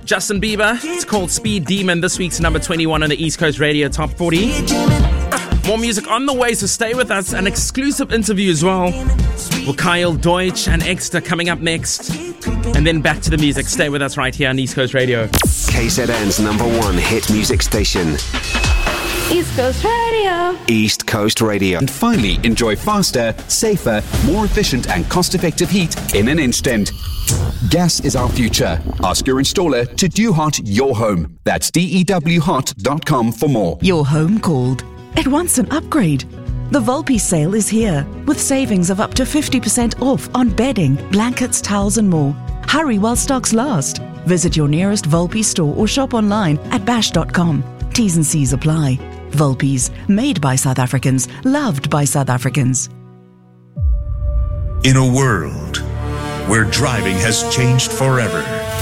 Justin Bieber. It's called Speed Demon. This week's number 21 on the East Coast Radio Top 40. More music on the way, so stay with us. An exclusive interview as well with Kyle Deutsch and Extra coming up next. And then back to the music. Stay with us right here on East Coast Radio. KZN's number one hit music station. East Coast Radio. East Coast Radio. And finally, enjoy faster, safer, more efficient and cost-effective heat in an instant. Gas is our future. Ask your installer to DewHot your home. That's dewhot.com for more. Your home called. It wants an upgrade. The Volpe sale is here with savings of up to 50% off on bedding, blankets, towels and more. Hurry while stocks last. Visit your nearest Volpe store or shop online at bash.com. T's and C's apply. Volpe's, made by South Africans, loved by South Africans. In a world where driving has changed forever,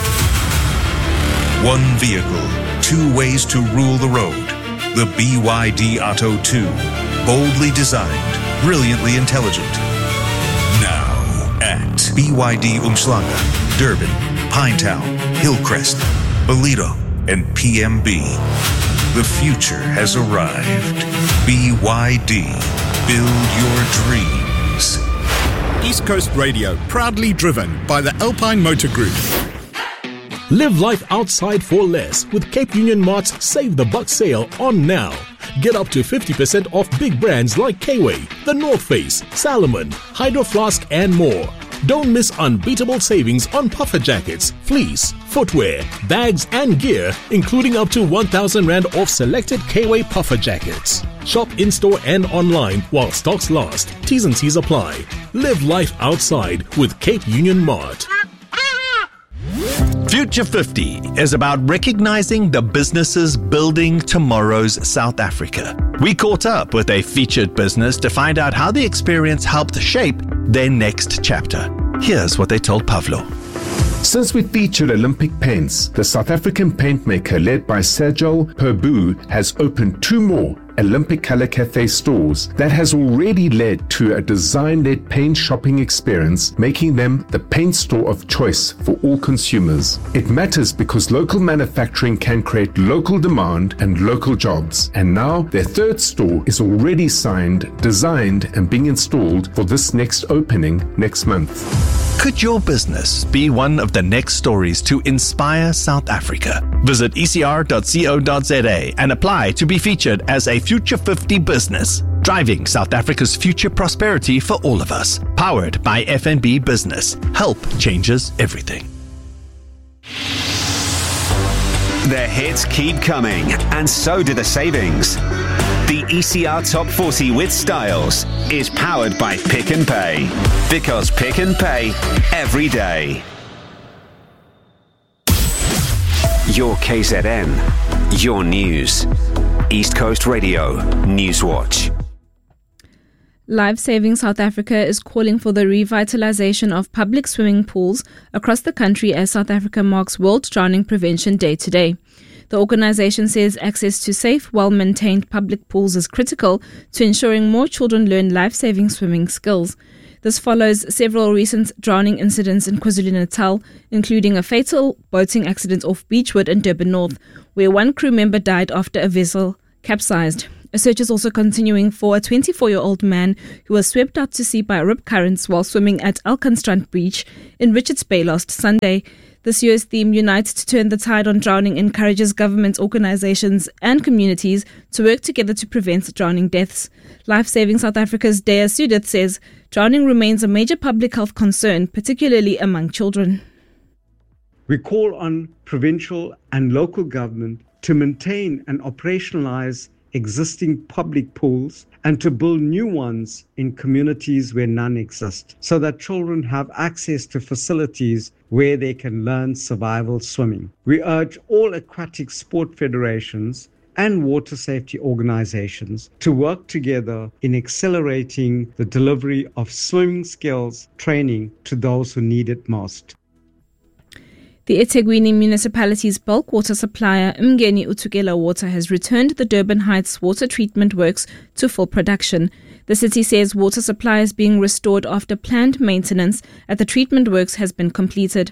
one vehicle, two ways to rule the road. The BYD Atto 2. Boldly designed, brilliantly intelligent. Now at BYD Umhlanga, Durban, Pinetown, Hillcrest, Ballito, and PMB. The future has arrived. BYD. Build your dreams. East Coast Radio, proudly driven by the Alpine Motor Group. Live life outside for less with Cape Union Mart's Save the Buck sale on now. Get up to 50% off big brands like K-Way, The North Face, Salomon, Hydro Flask and more. Don't miss unbeatable savings on puffer jackets, fleece, footwear, bags and gear, including up to 1,000 Rand off selected K-Way puffer jackets. Shop in-store and online while stocks last. T's and C's apply. Live life outside with Cape Union Mart. Future 50 is about recognizing the businesses building tomorrow's South Africa. We caught up with a featured business to find out how the experience helped shape their next chapter. Here's what they told Pavlo. Since we featured Olympic Paints, the South African paint maker led by Sergio Perbu has opened 2 more Olympic Color Cafe stores. That has already led to a design-led paint shopping experience, making them the paint store of choice for all consumers. It matters because local manufacturing can create local demand and local jobs. And now their 3rd store is already signed, designed and being installed for this next opening next month. Could your business be one of the next stories to inspire South Africa? Visit ecr.co.za and apply to be featured as a Future 50 business, driving South Africa's future prosperity for all of us. Powered by FNB Business. Help changes everything. The hits keep coming, and so do the savings. The ECR Top 40 with Styles is powered by Pick n Pay. Because Pick n Pay every day. Your KZN, your news. East Coast Radio Newswatch. Life Saving South Africa is calling for the revitalization of public swimming pools across the country as South Africa marks World Drowning Prevention Day today. The organization says access to safe, well-maintained public pools is critical to ensuring more children learn life-saving swimming skills. This follows several recent drowning incidents in KwaZulu-Natal, including a fatal boating accident off Beachwood in Durban North, where one crew member died after a vessel capsized. A search is also continuing for a 24-year-old man who was swept out to sea by rip currents while swimming at Alkanstrand Beach in Richards Bay last Sunday. This year's theme, Unite to Turn the Tide on Drowning, encourages government organizations and communities to work together to prevent drowning deaths. Life Saving South Africa's Dea Sudith says drowning remains a major public health concern, particularly among children. We call on provincial and local government to maintain and operationalize existing public pools and to build new ones in communities where none exist, so that children have access to facilities where they can learn survival swimming. We urge all aquatic sport federations and water safety organizations to work together in accelerating the delivery of swimming skills training to those who need it most. The eThekwini municipality's bulk water supplier, Mngeni Utugela Water, has returned the Durban Heights water treatment works to full production. The city says water supply is being restored after planned maintenance at the treatment works has been completed.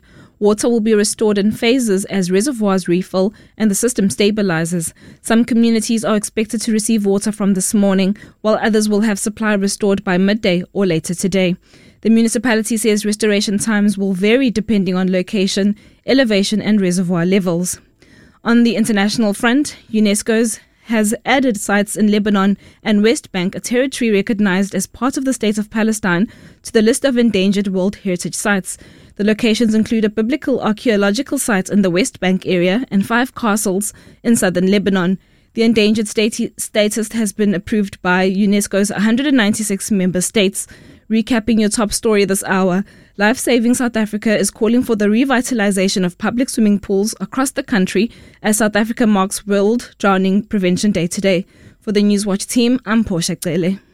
Water will be restored in phases as reservoirs refill and the system stabilizes. Some communities are expected to receive water from this morning, while others will have supply restored by midday or later today. The municipality says restoration times will vary depending on location, elevation and reservoir levels. On the international front, UNESCO has added sites in Lebanon and West Bank, a territory recognized as part of the State of Palestine, to the list of endangered World Heritage Sites. The locations include a biblical archaeological site in the West Bank area and 5 castles in southern Lebanon. The endangered status has been approved by UNESCO's 196 member states. Recapping your top story this hour, Life Saving South Africa is calling for the revitalization of public swimming pools across the country as South Africa marks World Drowning Prevention Day today. For the Newswatch team, I'm Portia Cele.